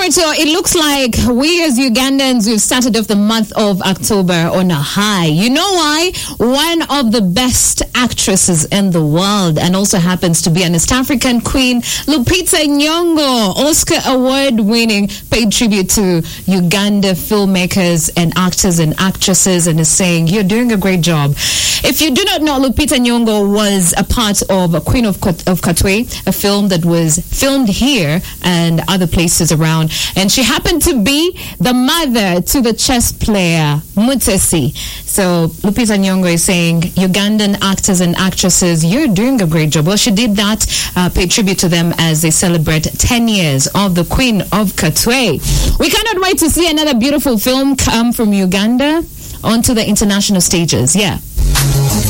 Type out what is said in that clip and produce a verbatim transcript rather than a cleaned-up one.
right, so it looks like we as Ugandans, we've started off the month of October on a high. You know why? One of the best actresses in the world, and also happens to be an East African queen, Lupita Nyong'o, Oscar award-winning, paid tribute to Uganda filmmakers and actors and actresses, and is saying, you're doing a great job. If you do not know, Lupita Nyong'o was a part of Queen of, of Katwe, a film that was filmed here and other places around, and she happened to be the mother to the chess player Mutesi. So Lupita Nyong'o is saying, Ugandan actors and actresses, you're doing a great job. Well, she did that, uh, pay tribute to them as they celebrate ten years of the Queen of Katwe. We cannot wait to see another beautiful film come from Uganda onto the international stages. Yeah.